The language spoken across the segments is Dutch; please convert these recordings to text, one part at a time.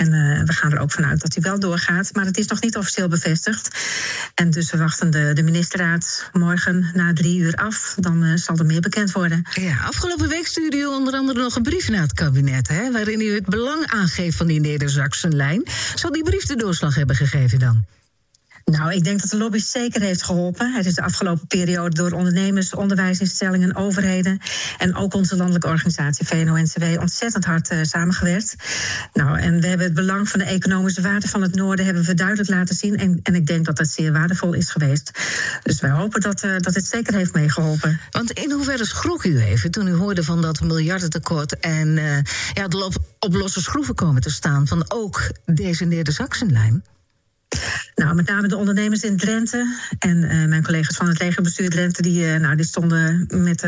En we gaan er ook vanuit dat die wel doorgaat. Maar het is nog niet officieel bevestigd. En dus we wachten de ministerraad morgen na 3 uur af. Dan zal er meer bekend worden. Ja, afgelopen week stuurde u onder andere nog een brief naar het kabinet, hè, waarin u het belang aangeeft van die Neder-Zaksenlijn. Zal die brief de doorslag hebben gegeven dan? Nou, ik denk dat de lobby zeker heeft geholpen. Het is de afgelopen periode door ondernemers, onderwijsinstellingen, overheden en ook onze landelijke organisatie VNO-NCW ontzettend hard samengewerkt. Nou, en we hebben het belang van de economische waarde van het Noorden hebben we duidelijk laten zien. En ik denk dat dat zeer waardevol is geweest. Dus wij hopen dat het zeker heeft meegeholpen. Want in hoeverre schrok u even toen u hoorde van dat miljardentekort en de op losse schroeven komen te staan van ook deze Neder-Zaksenlijn? Nou, met name de ondernemers in Drenthe en mijn collega's van het legerbestuur Drenthe, die stonden met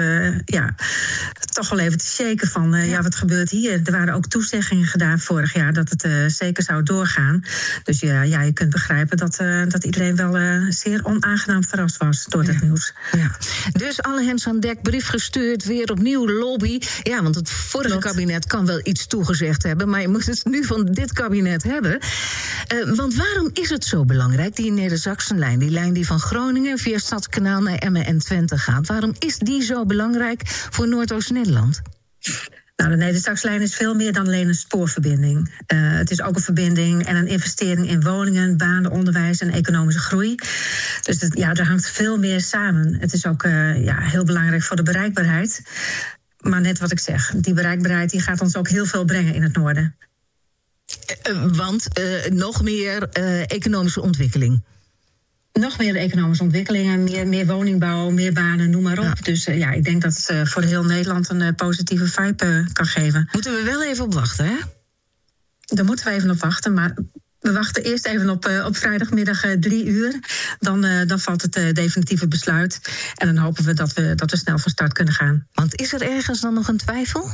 toch wel even te shaken van wat gebeurt hier? Er waren ook toezeggingen gedaan vorig jaar dat het zeker zou doorgaan. Dus je kunt begrijpen dat iedereen wel zeer onaangenaam verrast was door dat nieuws. Ja. Dus alle hens aan dek, brief gestuurd, weer opnieuw lobby. Ja, want het vorige kabinet kan wel iets toegezegd hebben, maar je moet het nu van dit kabinet hebben. Want waarom is het zo belangrijk, die Neder-Zaksenlijn, die lijn die van Groningen via Stadskanaal naar Emmen en Twente gaat? Waarom is die zo belangrijk voor Noordoost-Nederland? Nou, de Neder-Zaksenlijn is veel meer dan alleen een spoorverbinding. Het is ook een verbinding en een investering in woningen, banen, onderwijs en economische groei. Dus er hangt veel meer samen. Het is ook heel belangrijk voor de bereikbaarheid. Maar net wat ik zeg, die bereikbaarheid die gaat ons ook heel veel brengen in het noorden. Want nog meer economische ontwikkeling. Nog meer economische ontwikkelingen, meer woningbouw, meer banen, noem maar op. Ja. Dus ik denk dat het voor heel Nederland een positieve vibe kan geven. Moeten we wel even op wachten, hè? Daar moeten we even op wachten, maar we wachten eerst even op vrijdagmiddag 3 uur. Dan valt het definitieve besluit. En dan hopen we dat we snel van start kunnen gaan. Want is er ergens dan nog een twijfel?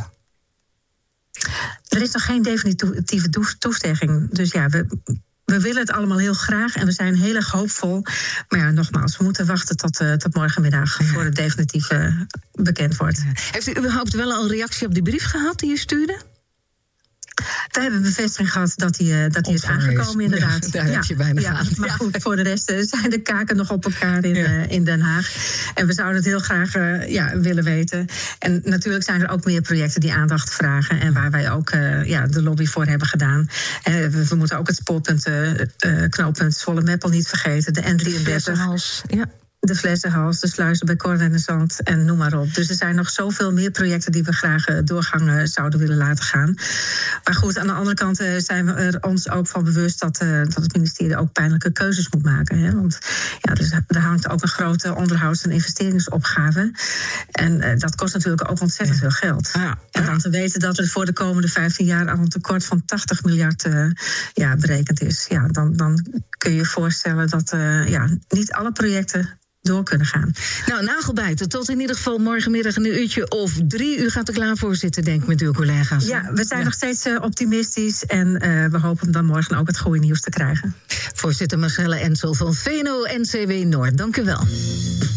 Er is nog geen definitieve toezegging. Dus we willen het allemaal heel graag en we zijn heel erg hoopvol. Maar nogmaals, we moeten wachten tot morgenmiddag voor het definitieve bekend wordt. Ja. Heeft u überhaupt wel al een reactie op die brief gehad die u stuurde? We hebben bevestiging gehad dat hij is aangekomen, inderdaad. Ja, daar heb je bijna aan. Maar goed, voor de rest zijn de kaken nog op elkaar in Den Haag. En we zouden het heel graag willen weten. En natuurlijk zijn er ook meer projecten die aandacht vragen en waar wij ook de lobby voor hebben gedaan. We moeten ook het spoorpunt, knooppunt Zwolle-Meppel niet vergeten. De N33. De Flessenhals, de sluizen bij Corwennesand en noem maar op. Dus er zijn nog zoveel meer projecten die we graag doorgang zouden willen laten gaan. Maar goed, aan de andere kant zijn we er ons ook van bewust dat het ministerie ook pijnlijke keuzes moet maken. Hè? Want er hangt ook een grote onderhouds- en investeringsopgave. En dat kost natuurlijk ook ontzettend veel geld. En dan te weten dat er voor de komende 15 jaar al een tekort van 80 miljard berekend is. Ja, dan kun je je voorstellen dat niet alle projecten door kunnen gaan. Nou, nagelbijten tot in ieder geval morgenmiddag een uurtje of 3. U gaat er klaar voor zitten, denk ik, met uw collega's. Ja, we zijn nog steeds optimistisch en we hopen dan morgen ook het goede nieuws te krijgen. Voorzitter Marcelle Ensel van VNO-NCW Noord, dank u wel.